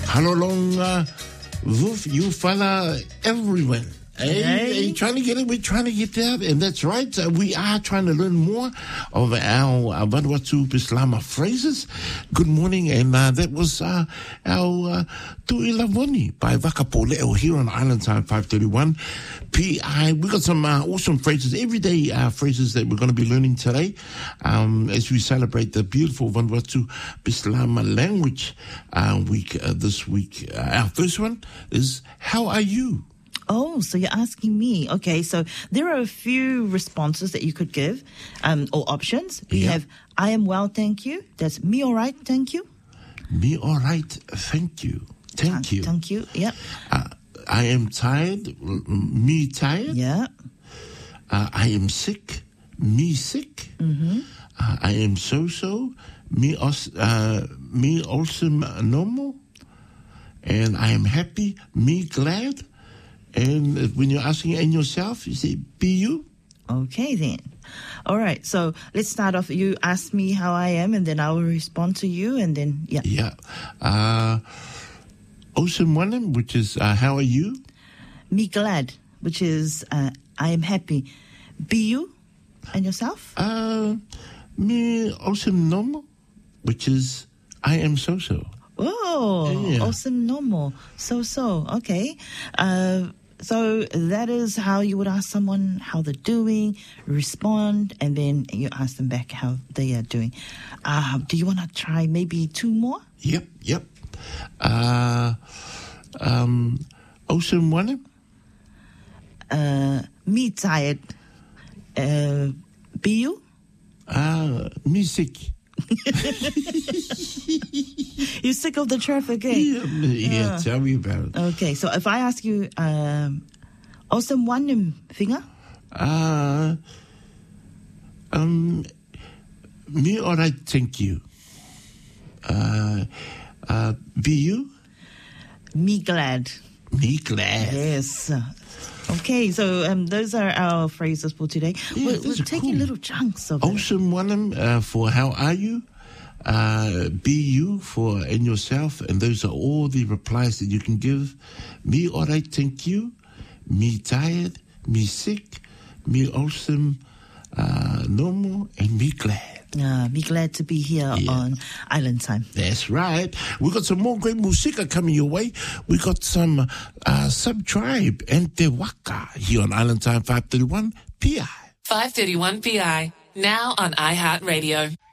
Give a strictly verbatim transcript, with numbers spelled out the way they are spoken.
Halolonga, woof, you fella, everyone. Hey, Hey. hey, trying to get it, we're trying to get that, and that's right. Uh, we are trying to learn more of our uh, Vanuatu Bislama phrases. Good morning, and uh, that was uh, our uh, Tu'ilavoni by Vakapoleo here on Island Time five thirty-one P I. We got some uh, awesome phrases, everyday uh, phrases that we're going to be learning today um, as we celebrate the beautiful Vanuatu Bislama language uh, week uh, this week. Uh, our first one is, how are you? Oh, so you're asking me. Okay, so there are a few responses that you could give, um, or options. We Yeah. have, I am well, thank you. That's me all right, thank you. Me all right, thank you. Thank you. Thank you, yeah. Uh, I am tired, m- me tired. Yeah. Uh, I am sick, me sick. Mm-hmm. Uh, I am so-so, me, os- uh, me also normal. And I am happy, me glad. And when you're asking and yourself, you say, be you. Okay, then. All right, so let's start off. You ask me how I am, and then I will respond to you, and then, yeah. Yeah. Uh, Ocean One, which is, uh, how are you? Me glad, which is, uh, I am happy. Be you and yourself? Uh, me awesome normal, which is, I am so-so. Oh, Yeah. awesome, normal. So, so, okay. Uh, so that is how you would ask someone how they're doing, respond, and then you ask them back how they are doing. Uh, do you want to try maybe two more? Yep, yep. Uh, um, Ocean One, Uh, me tired. Uh, be you? uh, me sick. You're sick of the traffic, eh? Yeah, yeah, tell me about it. Okay, so if I ask you, um, awesome one finger? Uh, um, me all right, thank you. Uh, uh, be you? Me glad. Me glad. Yes. Okay, so um, those are our phrases for today. Yeah, we're those we're are taking cool. little chunks of it. Awesome one uh, for how are you? Uh, be you for and yourself, and those are all the replies that you can give. Me all right, thank you. Me tired, me sick, me awesome, uh, normal, and me glad. Uh, be glad to be here Yeah. on Island Time. That's right. We got some more great musika coming your way. We got some uh, Sub-Tribe and Te Waka here on Island Time five thirty-one P I. five thirty-one P I, now on iHeartRadio.